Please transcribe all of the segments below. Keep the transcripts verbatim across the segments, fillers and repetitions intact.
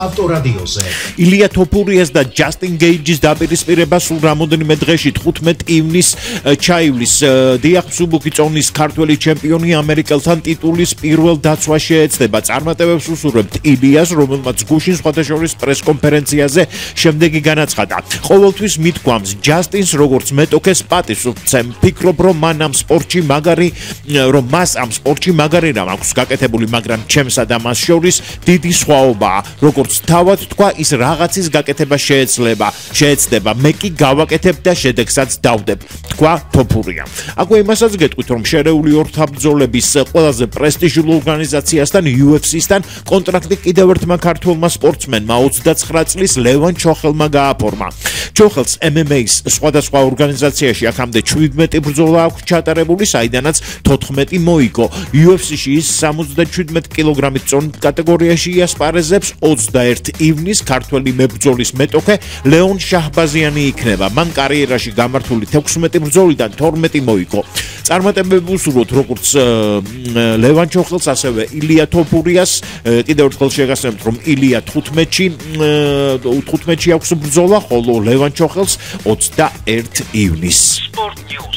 ავტორადიოზე ილია თოფურიას და ჯასტინ გეიჯის დაპირისპირება სულ რამოდენიმე დღეში თხუთმეტ ივნისს ჩაივლის დიახ მსუბუქი წონის ქართველი ჩემპიონი ამერიკელთან ტიტულის პირველ დაცვას შეეცდება წარმატებებს უსურვებთ ილიას რომელმაც გუშინ სხვადასხვა პრესკონფერენციაზე შემდეგი განაცხადა ყოველთვის მithქვამს ჯასტინს როგორც მეტოქეს პატივს ვცემ ფიქრობ რომ მან ამ სპორტში მაგარი რომ მას ამ სპორტში მაგარი რამ აქვს გაკეთებული მაგრამ ჩემსა და მას შორის დიდი სხვაობაა როგორც თავად თქვა ის რაღაცის გაკეთება შეეცლება შეეცდება მე კი გავაკეთებ და შედეგსაც დავდებ თქვა თოფურია აქვე იმასაც გეტყვით რომ შერეული ორთაბრძოლების ყველაზე პრესტიჟულ ორგანიზაციასთან იუ ეფ სი-სთან კონტრაქტი კიდევ ერთმა ქართველმა სპორტსმენმა ოცდაცხრა წლის ლევან ჩოხელმა გააფორმა ჩოხელს ემ ემ ეის სხვადასხვა ორგანიზაციაში აქამდე შვიდმეტი ბრძოლა აქვს ჩატარებული საიდანაც თოთხმეტი მოიგო იუ ეფ სი-ში ის სამოცდაშვიდმეტი კილოგრამით წონით კატეგორიაში იასპარეზებს ოცდაერთი ივნისს ქართველი მებრძოლის მეტოქე ლეონ შაჰბაზიანი იქნება მან კარიერაში გამართული თექვსმეტი ბრძოლიდან თორმეტი მოიგო წარმატებები უსურვოთ როგორც ლევან ჩოხელს ასევე ილია თოფურიას კიდევ ერთხელ შეგასწრებთ რომ ილია თხუთმეტში თხუთმეტში აქვს ბრძოლა ხოლო ლევან ჩოხელს ოცდაერთი ივნისს სპორტ ნიუს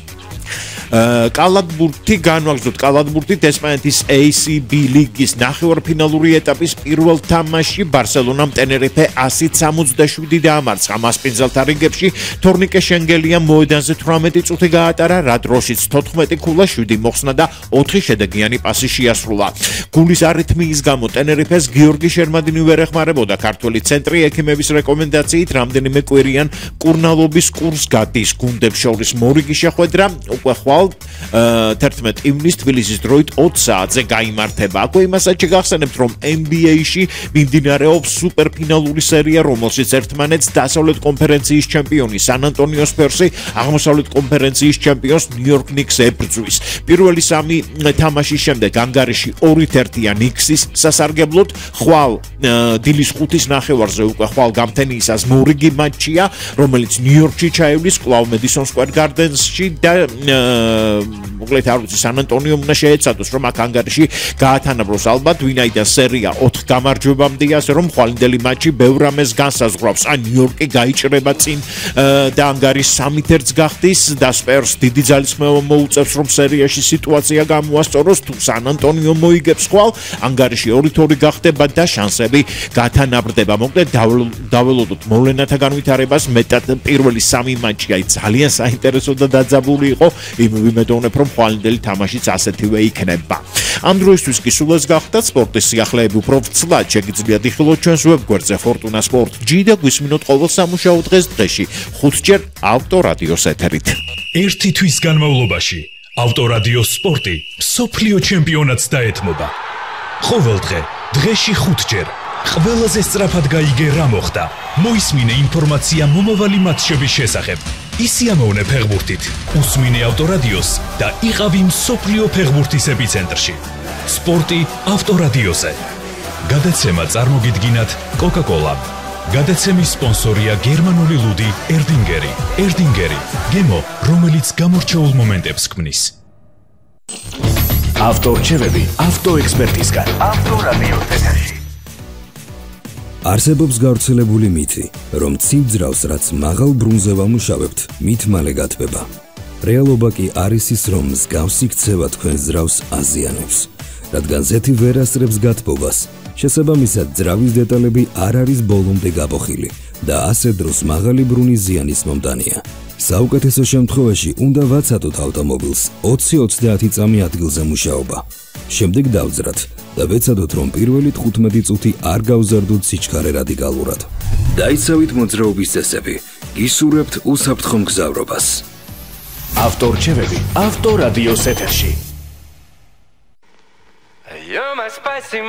კალათბურთი განვაგრძოთ კალათბურთით ესპანეთის ეი სი ბი ლიგის ნახევარფინალური ეტაპის პირველ თამაშში ბარსელონამ ტენერიფე ასი სამოცდაშვიდი დაამარცხა მასპინძელთა რიგებში თორნიკე შენგელიამ მოედანზე თვრამეტი წუთი გაატარა რა დროშიც თოთხმეტი ქულა შვიდი მოხსნა და ოთხი შედეგიანი პასი შეასრულა გულის არითმიის გამო ტენერიფეს გიორგი შერმადინი ვერ ეხმარებოდა ქართველი ცენტრი ექიმების რეკომენდაციით რამდენიმე კვირიან კურნალობის კურსს გადის გუნდებს შორის მორიგი შეხვედრა უკვე ხვალ თერთმეტი ივნისს თბილისის დროით ოცი საათზე გაიმართება. აქვე იმასაც შეგახსენებთ, რომ ენ ბი ეი-ში მიმდინარეობს სუპერფინალური სერია, რომელშიც ერთმანეთს დასავლეთ კონფერენციის ჩემპიონი სან ანტონიო სპერსი აღმოსავლეთ კონფერენციის ჩემპიონს ნიუ-იორკ ნიქსს ებრძვის. პირველი სამი თამაშის შემდეგ ანგარიში ორით ერთია ნიქსის სასარგებლოდ, ხვალ დილის ხუთის ნახევარზე უკვე ხვალ გამთენიისას მორიგი მატჩია, რომელიც ნიუ-იორკში ჩაივლის კვლავ მედისონ სკვერ გარდენსში და მოკლედ არ ვიცი სან ანტონიომ უნდა შეეცადოს რომ აქ ანგარიში გაათანაბროს ალბათ ვინაიდან სერია ოთხ გამარჯვებამდეა ასე რომ ხვალინდელი მატჩი ბევრ რამეს განსაზღვრავს ან ნიუ-იორკი გაიჭრება წინ და ანგარიშს სამით ერთს გახდის და სპერს დიდი ძალისხმევა მოუწევს რომ სერიაში სიტუაცია გამოასწოროს თუ სან ანტონიო მოიგებს ხვალ ანგარიში ორით ორი გახდება და შანსები გაათანაბრდება მოკლედ დაველოდოთ მოვლენათა განვითარებას მეტად პირველი სამი მატჩი აი ძალიან საინტერესო და დაძაბული იყო იმ ვიმედოვნებ რომ ხვალინდელი თამაშიც ასეთივე იქნება. ამ დროისთვის კი სულ ეს გახდათ სპორტის სიახლეები უფრო ვცლად შეგიძლიათ იხილოთ ჩვენს ვებგვერდზე Fortuna Sport G და გვისმინოთ ყოველ სამუშაო დღეს დღეში ხუთჯერ ავტორადიოს ეთერით. ერთი თვის განმავლობაში ავტორადიოს სპორტი მსოფლიო ჩემპიონატს დაეთმობა. ყოველ დღე დღეში ხუთჯერ ყველაზე სწრაფად გაიგე რა მოხდა. მოისმინე ინფორმაცია მომავალი მატჩების შესახებ. ისიამოვნე ფეხბურთით, უსმინე ავტორადიოს და იყავი მსოფლიო ფეხბურთის ეპიცენტრში. სპორტი ავტორადიოზე. გადაცემა წარმოგიდგინათ კოკა-კოლა. გადაცემის სპონსორია გერმანული ლუდი ერდინგერი. ერდინგერი, გემო, რომელიც გამორჩეულ მომენტებს ქმნის. ავტორჩევები ავტოექსპერტისგან. ავტორადიოს ეთერში. არსებობს გავრცელებული მითი, რომ ცივ ძრავს, რაც მაღალ ბრუნზე ვამუშავებთ, მით მალე გათბება. რეალობა კი არის ის, რომ მსგავსი ქცევა თქვენს ძრავს აზიანებს, რადგან ზეთი ვერ ასწრებს გათბობას. შესაბამისად, ძრავის დეტალები არ არის ბოლომდე გაბოხილი და ასე დროს მაღალი ბრუნი ზიანის მომდანია. საუკეთესო შემთხვევაში უნდა ვაცადოთ ავტომობილს ოცი ოცდაათი წამი ადგილზე მუშაობა. შემდეგ დავძრათ და ვეცადოთ რომ პირველი თხუთმეტი წუთი არ გავზარდოთ სიჩქარე რადიკალურად. დაიცავით მოძრაობის წესები, გისურვებთ უსაფრთხო მგზავრობას. ავტორჩევები ავტორადიოს ეთერში. You're my spicy